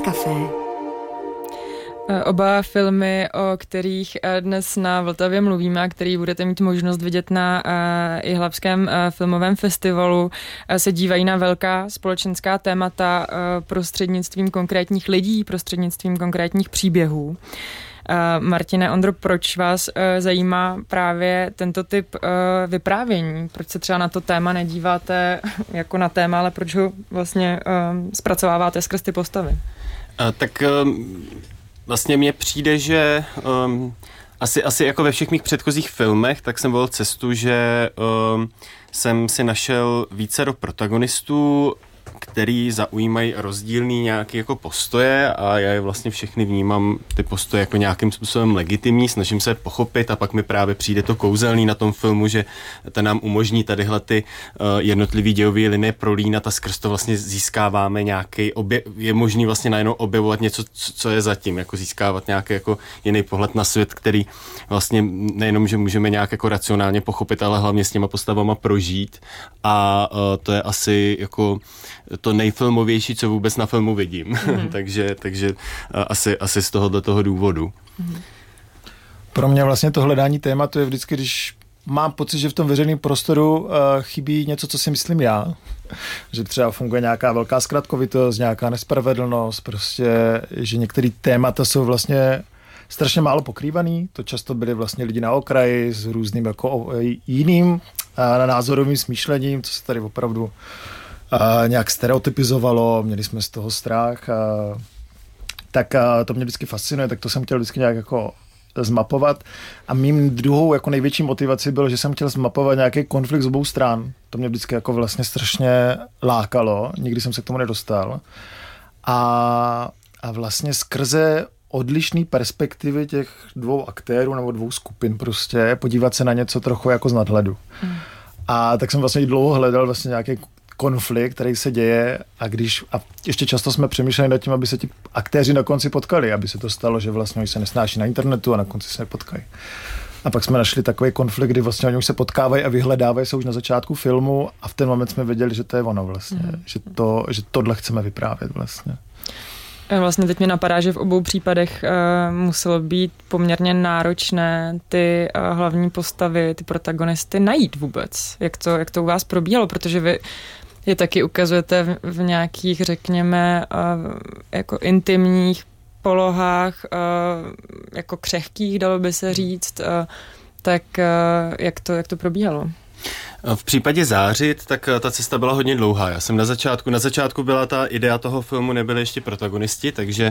Café. Oba filmy, o kterých dnes na Vltavě mluvíme a který budete mít možnost vidět na Jihlavském filmovém festivalu, se dívají na velká společenská témata prostřednictvím konkrétních lidí, prostřednictvím konkrétních příběhů. Martine, Ondro, proč vás zajímá právě tento typ vyprávění? Proč se třeba na to téma nedíváte jako na téma, ale proč ho vlastně zpracováváte skrz ty postavy? Vlastně mně přijde, že asi jako ve všech mých předchozích filmech, tak jsem volil cestu, že jsem si našel vícero protagonistů, který zaujímají rozdílný nějaký jako postoje a já je vlastně všechny vnímám ty postoje jako nějakým způsobem legitimní, snažím se pochopit a pak mi právě přijde to kouzelný na tom filmu, že to nám umožní tadyhle ty jednotlivý dějové linie prolínat a skrz to vlastně získáváme nějaký je možný vlastně najednou objevovat něco, co je zatím, jako získávat nějaký jako jiný pohled na svět, který vlastně nejenom, že můžeme nějak jako racionálně pochopit, ale hlavně s těma postavama prožít a to je asi jako to nejfilmovější, co vůbec na filmu vidím. takže asi z toho důvodu. Pro mě vlastně to hledání tématu je vždycky, když mám pocit, že v tom veřejném prostoru chybí něco, co si myslím já. Že třeba funguje nějaká velká zkratkovitost, nějaká nespravedlnost, prostě, že některé témata jsou vlastně strašně málo pokrývaný. To často byli vlastně lidi na okraji s různým jako jiným názorovým smýšlením, co se tady opravdu nějak stereotypizovalo, měli jsme z toho strach, tak to mě vždycky fascinuje, tak to jsem chtěl vždycky nějak jako zmapovat a mým druhou jako největší motivací bylo, že jsem chtěl zmapovat nějaký konflikt z obou stran. To mě vždycky jako vlastně strašně lákalo, nikdy jsem se k tomu nedostal a vlastně skrze odlišné perspektivy těch dvou aktérů nebo dvou skupin prostě podívat se na něco trochu jako z nadhledu. A tak jsem vlastně dlouho hledal vlastně nějaký konflikt, který se děje a ještě často jsme přemýšleli nad tím, aby se ti aktéři na konci potkali, aby se to stalo, že vlastně oni se nesnáší na internetu a na konci se potkají. A pak jsme našli takový konflikt, kdy vlastně oni už se potkávají a vyhledávají se už na začátku filmu a v ten moment jsme věděli, že to je ono vlastně, že tohle chceme vyprávět vlastně. Vlastně teď mě napadá, že v obou případech muselo být poměrně náročné ty hlavní postavy, ty protagonisty najít vůbec. Jak to u vás probíhalo, protože vy je taky ukazujete v nějakých, řekněme, jako intimních polohách, jako křehkých, dalo by se říct, tak jak to probíhalo? V případě Zářit, tak ta cesta byla hodně dlouhá. Já jsem na začátku byla ta idea toho filmu, nebyli ještě protagonisti, takže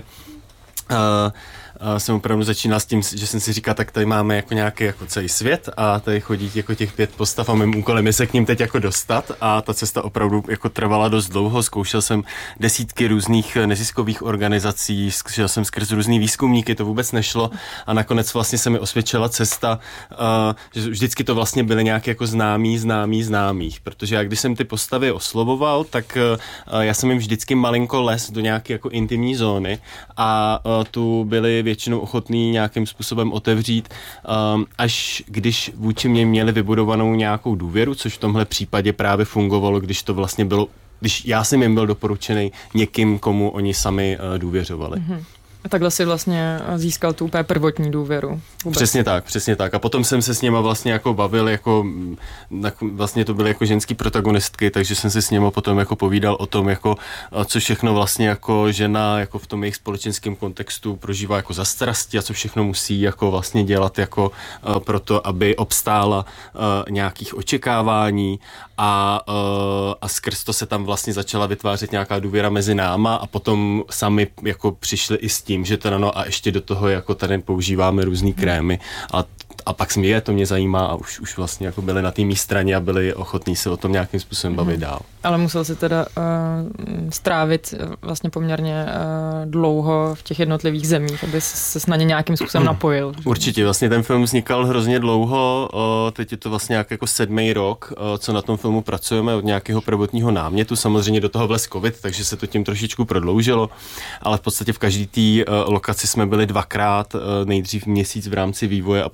jsem opravdu začínal s tím, že jsem si říkal, tak tady máme jako nějaký jako celý svět a tady chodí jako těch 5 postav a mým úkolem je se k ním teď jako dostat a ta cesta opravdu jako trvala dost dlouho. Zkoušel jsem desítky různých neziskových organizací, šel jsem skrz různý výzkumníky, to vůbec nešlo a nakonec vlastně se mi osvědčila cesta, že vždycky to vlastně byly nějaké jako známých, protože já když jsem ty postavy oslovoval, tak já jsem jim vždycky malinko les do nějaké jako intimní zóny a tu byli většinou ochotný nějakým způsobem otevřít, až když vůči mě měli vybudovanou nějakou důvěru, což v tomhle případě právě fungovalo, když to vlastně bylo, když já jsem jim byl doporučený někým, komu oni sami důvěřovali. A takhle si vlastně získal tu úplně prvotní důvěru. Vůbec. Přesně tak. A potom jsem se s něma vlastně jako bavil, jako vlastně to byly jako ženský protagonistky, takže jsem se s něma potom jako povídal o tom, jako co všechno vlastně jako žena jako v tom jejich společenském kontextu prožívá jako za strasti a co všechno musí jako vlastně dělat jako proto, aby obstála nějakých očekávání a skrz to se tam vlastně začala vytvářet nějaká důvěra mezi náma a potom sami jako přišli i s tím, že teda no a ještě do toho jako tady používáme různý krémy a pak to mě zajímá a už vlastně jako byli na té mý straně a byli ochotní se o tom nějakým způsobem bavit dál. Ale musel si teda strávit vlastně poměrně dlouho v těch jednotlivých zemích, aby se na ně nějakým způsobem napojil. Určitě, vlastně ten film vznikal hrozně dlouho, teď je to vlastně nějak jako 7. rok, co na tom filmu pracujeme od nějakého prvotního námětu, samozřejmě do toho vlez covid, takže se to tím trošičku prodloužilo, ale v podstatě v každé té lokaci jsme byli 2krát, nejdřív měsíc v rámci vývoje a potom měsíc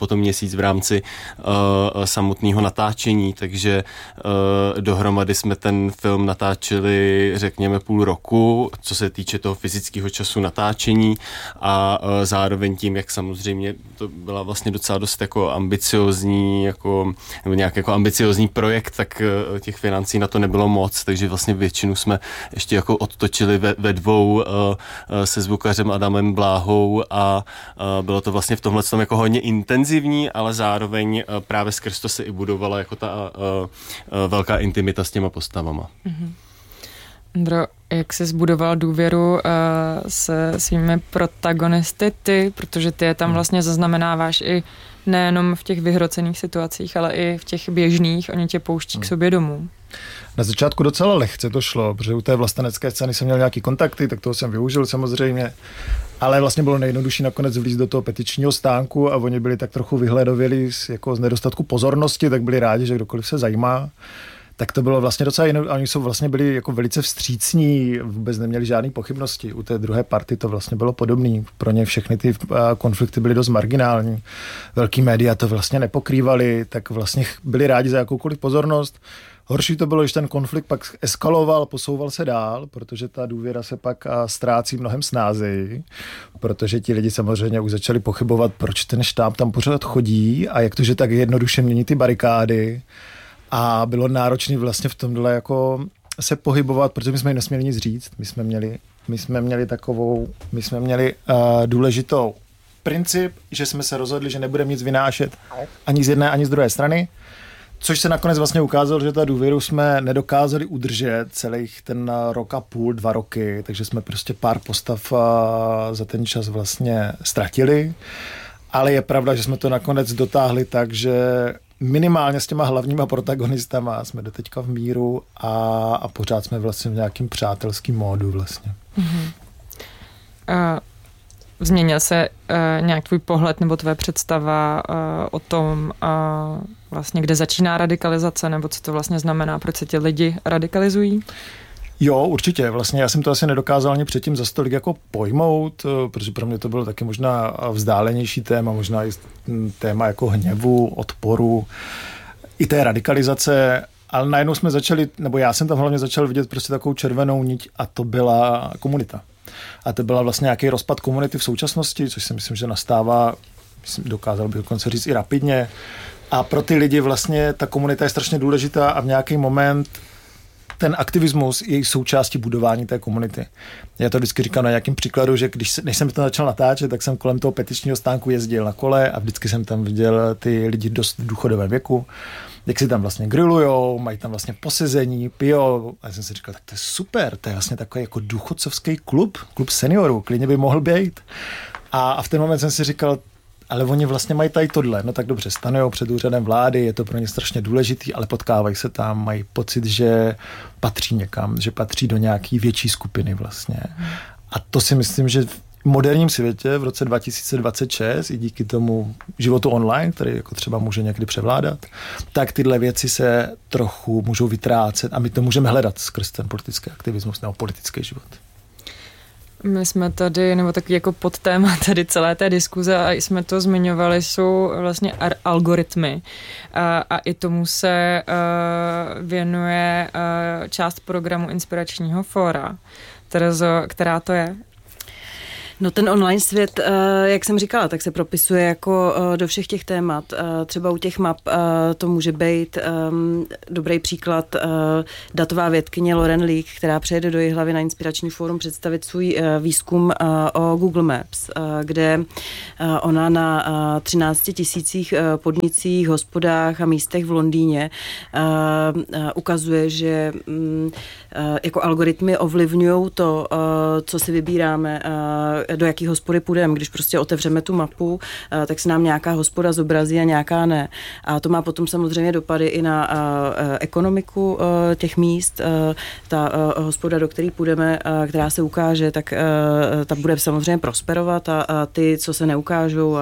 měsíc v rámci samotného natáčení, takže dohromady jsme ten film natáčeli, řekněme, půl roku, co se týče toho fyzického času natáčení a zároveň tím, jak samozřejmě to byla vlastně docela dost jako ambiciozní, nebo nějak jako ambiciozní projekt, tak těch financí na to nebylo moc, takže vlastně většinu jsme ještě jako odtočili ve dvou se zvukařem Adamem Bláhou a bylo to vlastně v tomhle tom jako hodně intenzivní, ale zároveň právě skrz to se i budovala jako ta velká intimita s těma postavama. Andro, jak jsi zbudoval důvěru se svými protagonisty ty, protože ty je tam vlastně zaznamenáváš i nejenom v těch vyhrocených situacích, ale i v těch běžných, oni tě pouští k sobě domů. Na začátku docela lehce to šlo, protože u té vlastenecké scény jsem měl nějaký kontakty, tak toho jsem využil samozřejmě, ale vlastně bylo nejjednodušší nakonec vlízt do toho petičního stánku a oni byli tak trochu vyhledověli jako z nedostatku pozornosti, tak byli rádi, že kdokoliv se zajímá. Tak to bylo vlastně docela jiné, oni jsou vlastně byli jako velice vstřícní, vůbec neměli žádné pochybnosti. U té druhé party to vlastně bylo podobné. Pro ně všechny ty konflikty byly dost marginální. Velký média to vlastně nepokrývali, tak vlastně byli rádi za jakoukoliv pozornost. Horší to bylo, když ten konflikt pak eskaloval, posouval se dál, protože ta důvěra se pak ztrácí mnohem snázeji, protože ti lidi samozřejmě už začali pochybovat, proč ten štáb tam pořád chodí a jak to, že tak jednoduše mění ty barikády. A bylo náročné vlastně v tomhle jako se pohybovat, protože my jsme jim nesměli nic říct. My jsme měli důležitou princip, že jsme se rozhodli, že nebudeme nic vynášet ani z jedné, ani z druhé strany. Což se nakonec vlastně ukázalo, že ta důvěru jsme nedokázali udržet celých ten rok a půl, 2 roky, takže jsme prostě pár postav za ten čas vlastně ztratili. Ale je pravda, že jsme to nakonec dotáhli tak, že minimálně s těma hlavníma protagonistama jsme doteďka v míru a pořád jsme vlastně v nějakým přátelským módu vlastně. Změnil se nějak tvůj pohled nebo tvé představa o tom vlastně, kde začíná radikalizace, nebo co to vlastně znamená, proč se ti lidi radikalizují? Jo, určitě. Vlastně já jsem to asi nedokázal ani předtím za stolik jako pojmout, protože pro mě to bylo taky možná vzdálenější téma, možná i téma jako hněvu, odporu, i té radikalizace, ale najednou jsme začali, nebo já jsem tam hlavně začal vidět prostě takovou červenou niť a to byla komunita. A to byla vlastně nějaký rozpad komunity v současnosti, což si myslím, že nastává, dokázal bych dokonce říct i rapidně. A pro ty lidi vlastně ta komunita je strašně důležitá a v nějaký moment ten aktivismus je součástí budování té komunity. Já to vždycky říkám na nějakým příkladu, že než jsem to začal natáčet, tak jsem kolem toho petičního stánku jezdil na kole a vždycky jsem tam viděl ty lidi dost v důchodovém věku, jak si tam vlastně grillujou, mají tam vlastně posezení, pijou. A já jsem si říkal, tak to je super, to je vlastně takový jako důchodcovský klub seniorů, klidně by mohl být. A v ten moment jsem si říkal, ale oni vlastně mají tady tohle. No tak dobře, stanujou před úřadem vlády, je to pro ně strašně důležitý, ale potkávají se tam, mají pocit, že patří někam, že patří do nějaký větší skupiny vlastně. A to si myslím, že v moderním světě v roce 2026 i díky tomu životu online, který jako třeba může někdy převládat, tak tyhle věci se trochu můžou vytrácet a my to můžeme hledat skrz ten politický aktivismus nebo politický život. My jsme tady, nebo taky jako podtéma tady celé té diskuze a jsme to zmiňovali, jsou vlastně algoritmy a i tomu se věnuje část programu Inspiračního fóra. Terezo, která to je? No ten online svět, jak jsem říkala, tak se propisuje jako do všech těch témat. Třeba u těch map to může být dobrý příklad datová vědkyně Lauren Leak, která přijede do Jihlavy na Inspirační fórum představit svůj výzkum o Google Maps, kde ona na 13 000 podnicích, hospodách a místech v Londýně ukazuje, že jako algoritmy ovlivňují to, co si vybíráme, do jaký hospody půjdeme. Když prostě otevřeme tu mapu, tak se nám nějaká hospoda zobrazí a nějaká ne. A to má potom samozřejmě dopady i na ekonomiku těch míst. Ta hospoda, do které půjdeme, která se ukáže, tak ta bude samozřejmě prosperovat a ty, co se neukážou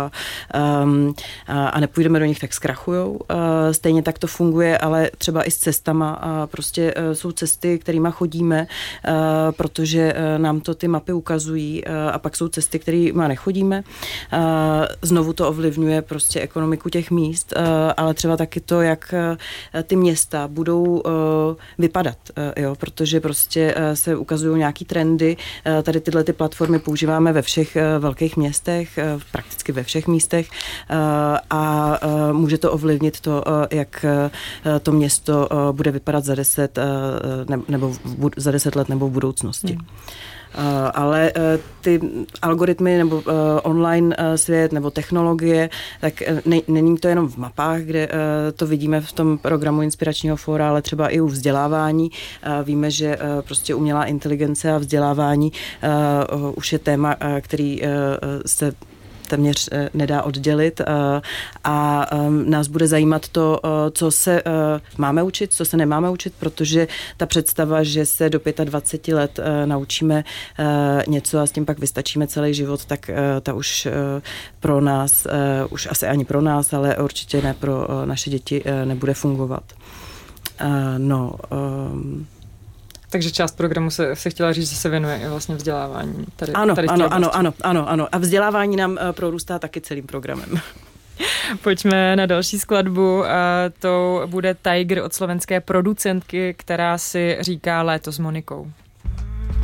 a nepůjdeme do nich, tak zkrachujou. Stejně tak to funguje, ale třeba i s cestama. Prostě jsou cesty, kterýma chodíme, protože nám to ty mapy ukazují a pak pak jsou cesty, kterými nechodíme. Znovu to ovlivňuje prostě ekonomiku těch míst, ale třeba taky to, jak ty města budou vypadat, jo, protože prostě se ukazují nějaký trendy. Tady tyhle ty platformy používáme ve všech velkých městech, prakticky ve všech místech a může to ovlivnit to, jak to město bude vypadat za 10 let nebo v budoucnosti. Ale ty algoritmy nebo online svět nebo technologie, tak není to jenom v mapách, kde to vidíme v tom programu Inspiračního fóra, ale třeba i u vzdělávání. Víme, že prostě umělá inteligence a vzdělávání už je téma, který se téměř nedá oddělit a nás bude zajímat to, co se máme učit, co se nemáme učit, protože ta představa, že se do 25 let naučíme něco a s tím pak vystačíme celý život, tak ta už pro nás, už asi ani pro nás, ale určitě ne pro naše děti nebude fungovat. Takže část programu se chtěla říct, že se věnuje i vlastně vzdělávání. Ano. A vzdělávání nám prorůstá taky celým programem. Pojďme na další skladbu. To bude Tiger od slovenské producentky, která si říká Léto s Monikou.